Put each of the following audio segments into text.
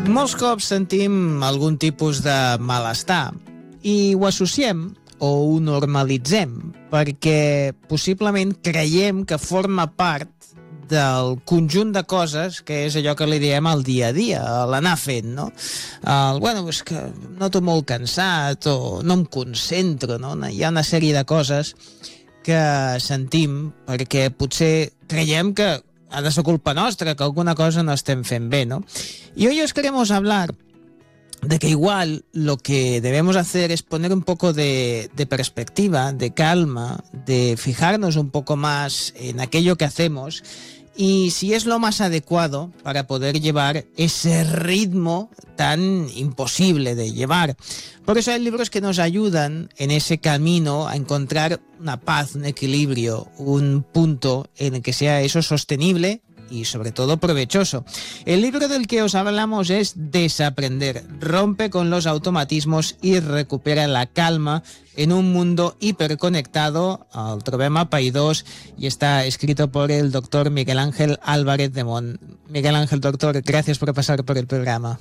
Molts cops sentim algun tipus de malestar i ho associem o ho normalitzem perquè possiblement creiem que forma part del conjunt de coses que és allò que li diem al dia a dia, l'anar fent, no? Bueno, és que noto molt cansat o no em concentro, no? Hi ha una sèrie de coses que sentim perquè potser creiem que ha de ser culpa nostra, que alguna cosa no estem fent bé, ¿no? Y hoy os queremos hablar de que igual lo que debemos hacer es poner un poco de perspectiva, de calma, de fijarnos un poco más en aquello que hacemos y si es lo más adecuado para poder llevar ese ritmo tan imposible de llevar. Por eso hay libros que nos ayudan en ese camino a encontrar una paz, un equilibrio, un punto en el que sea eso sostenible y sobre todo provechoso. El libro del que os hablamos es Desaprender. Rompe con los automatismos y recupera la calma en un mundo hiperconectado. El trobem a Paidós y está escrito por el doctor Miguel Ángel Álvarez de Mont. Miguel Ángel, doctor, gracias por pasar por el programa.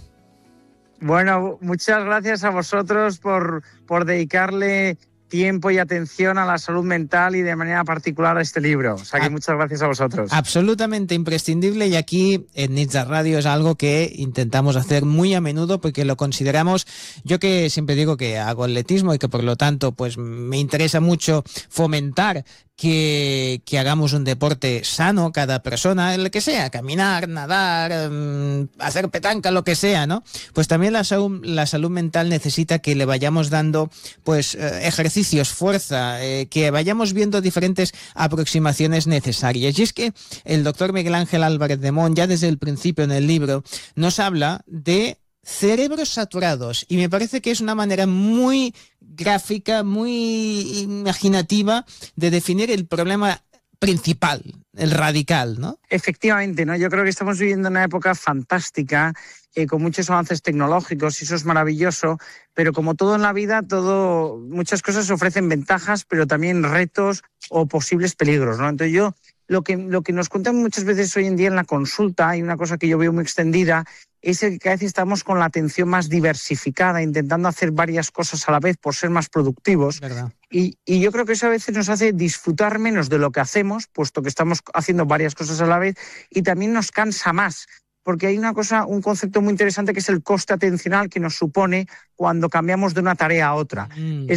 Bueno, muchas gracias a vosotros por dedicarle tiempo y atención a la salud mental y de manera particular a este libro. O sea que muchas gracias a vosotros. Absolutamente imprescindible y aquí en Nits de Radio es algo que intentamos hacer muy a menudo porque lo consideramos, yo que siempre digo que hago atletismo y que por lo tanto pues me interesa mucho fomentar que hagamos un deporte sano cada persona, el que sea, caminar, nadar, hacer petanca, lo que sea, ¿no? Pues también la salud mental necesita que le vayamos dando pues ejercicios, fuerza, que vayamos viendo diferentes aproximaciones necesarias. Y es que el doctor Miguel Ángel Álvarez de Mont ya desde el principio en el libro nos habla de cerebros saturados y me parece que es una manera muy gráfica, muy imaginativa de definir el problema principal, el radical, ¿no? Efectivamente, ¿no? Yo creo que estamos viviendo una época fantástica con muchos avances tecnológicos y eso es maravilloso, pero como todo en la vida, muchas cosas ofrecen ventajas, pero también retos o posibles peligros, ¿no? Entonces lo que nos cuentan muchas veces hoy en día en la consulta, hay una cosa que yo veo muy extendida, es el que cada vez estamos con la atención más diversificada, intentando hacer varias cosas a la vez por ser más productivos. Y yo creo que eso a veces nos hace disfrutar menos de lo que hacemos, puesto que estamos haciendo varias cosas a la vez, y también nos cansa más. Porque hay un concepto muy interesante que es el coste atencional que nos supone cuando cambiamos de una tarea a otra.